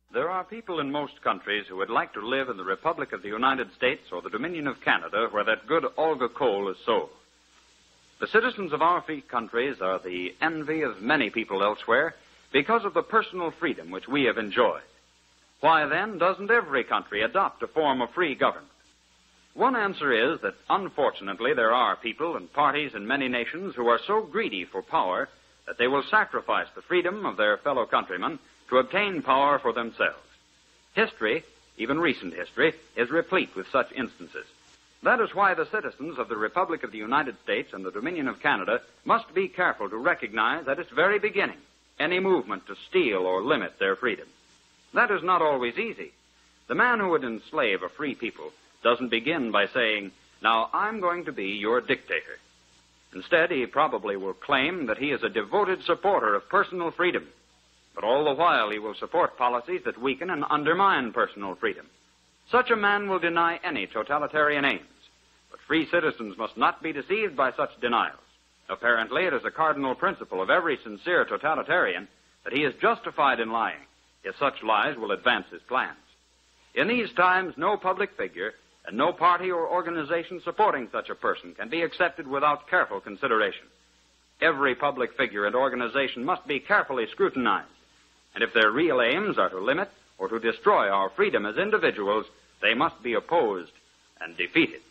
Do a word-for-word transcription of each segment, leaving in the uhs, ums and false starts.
There are people in most countries who would like to live in the Republic of the United States or the Dominion of Canada where that good Olga coal is sold. The citizens of our free countries are the envy of many people elsewhere because of the personal freedom which we have enjoyed. Why, then, doesn't every country adopt a form of free government? One answer is that, unfortunately, there are people and parties in many nations who are so greedy for power that they will sacrifice the freedom of their fellow countrymen to obtain power for themselves. History, even recent history, is replete with such instances. That is why the citizens of the Republic of the United States and the Dominion of Canada must be careful to recognize at its very beginning any movement to steal or limit their freedom. That is not always easy. The man who would enslave a free people doesn't begin by saying, "Now I'm going to be your dictator." Instead, he probably will claim that he is a devoted supporter of personal freedom. But all the while, he will support policies that weaken and undermine personal freedom. Such a man will deny any totalitarian aims. But free citizens must not be deceived by such denials. Apparently, it is a cardinal principle of every sincere totalitarian that he is justified in lying, if such lies will advance his plans. In these times, no public figure and no party or organization supporting such a person can be accepted without careful consideration. Every public figure and organization must be carefully scrutinized. And if their real aims are to limit or to destroy our freedom as individuals, they must be opposed and defeated.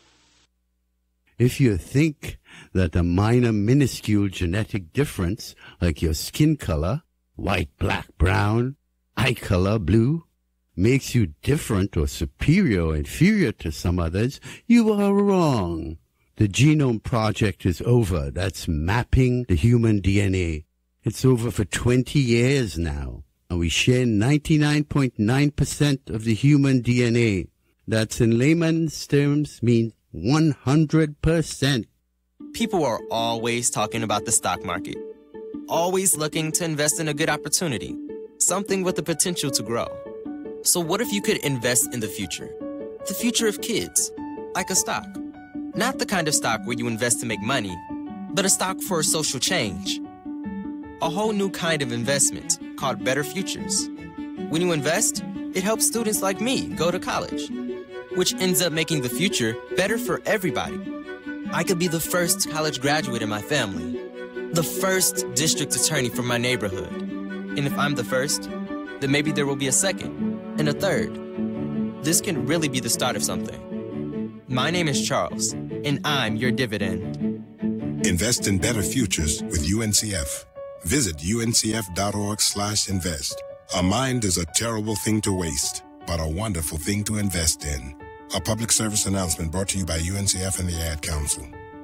If you think that a minor, minuscule genetic difference, like your skin color, white, black, brown, eye color, blue, makes you different or superior or inferior to some others, you are wrong. The Genome Project is over. That's mapping the human D N A. It's over for twenty years now. And we share ninety-nine point nine percent of the human D N A. That's in layman's terms means one hundred percent. People are always talking about the stock market, always looking to invest in a good opportunity, something with the potential to grow. So what if you could invest in the future? The future of kids, like a stock. Not the kind of stock where you invest to make money, but a stock for social change. A whole new kind of investment called Better Futures. When you invest, it helps students like me go to college, which ends up making the future better for everybody. I could be the first college graduate in my family, the first district attorney from my neighborhood. And if I'm the first, then maybe there will be a second and a third. This can really be the start of something. My name is Charles, and I'm your dividend. Invest in better futures with U N C F. Visit uncf.org slash invest. A mind is a terrible thing to waste, but a wonderful thing to invest in. A public service announcement brought to you by U N C F and the Ad Council.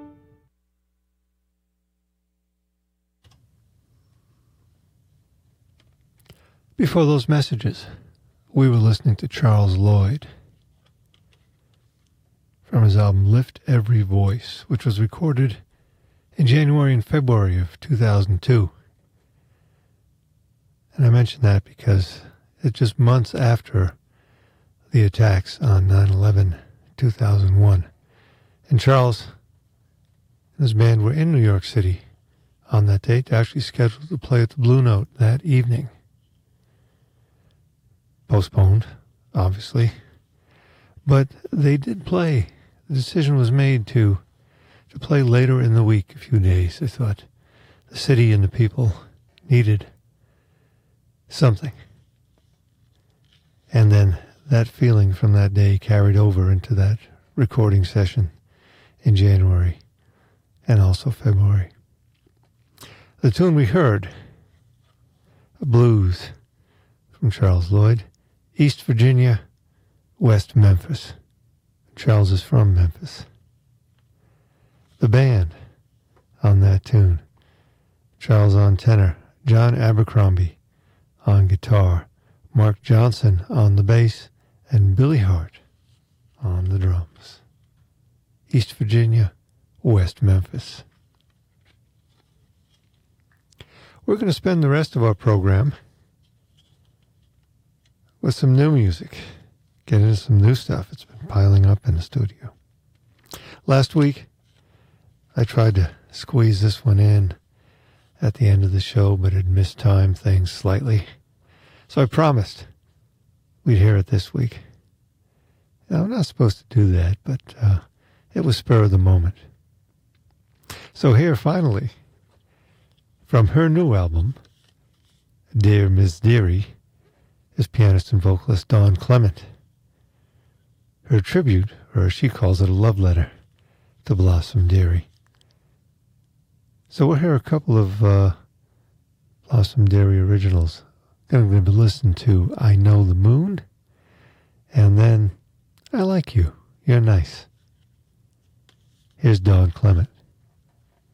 Before those messages, we were listening to Charles Lloyd from his album Lift Every Voice, which was recorded in January and February of two thousand two. And I mention that because it's just months after the attacks on nine eleven two thousand one. And Charles and his band were in New York City on that date, actually scheduled to play at the Blue Note that evening. Postponed, obviously. But they did play. The decision was made to to play later in the week, a few days. They thought the city and the people needed something. And then that feeling from that day carried over into that recording session in January and also February. The tune we heard, a blues from Charles Lloyd, East Virginia, West Memphis. Charles is from Memphis. The band on that tune, Charles on tenor, John Abercrombie on guitar, Mark Johnson on the bass, and Billy Hart on the drums. East Virginia, West Memphis. We're going to spend the rest of our program with some new music. Get into some new stuff. It's been piling up in the studio. Last week, I tried to squeeze this one in at the end of the show, but had mistimed things slightly. So I promised we'd hear it this week. Now, I'm not supposed to do that, but uh, it was spur of the moment. So here, finally, from her new album, Dear Miss Dearie, is pianist and vocalist Dawn Clement. Her tribute, or as she calls it, a love letter to Blossom Dearie. So we'll hear a couple of uh, Blossom Dearie originals. I'm going to listen to I Know the Moon, and then I Like You, You're Nice. Here's Dawn Clement.